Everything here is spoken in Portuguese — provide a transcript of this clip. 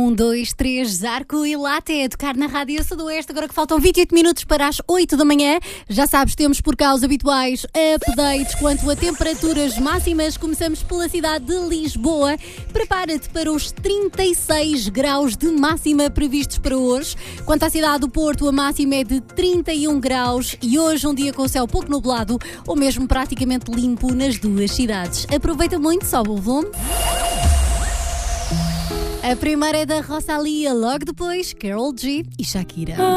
2, 3, Zarco e Latte a tocar na Rádio Sudoeste. Agora que faltam 28 minutos para as 8 da manhã. Já sabes, temos por cá os habituais updates quanto a temperaturas máximas. Começamos pela cidade de Lisboa. Prepara-te para os 36 graus de máxima previstos para hoje. Quanto à cidade do Porto, a máxima é de 31 graus e hoje um dia com o céu pouco nublado ou mesmo praticamente limpo nas duas cidades. Aproveita muito, sobe o volume. A primeira é da Rosalía, logo depois Karol G e Shakira.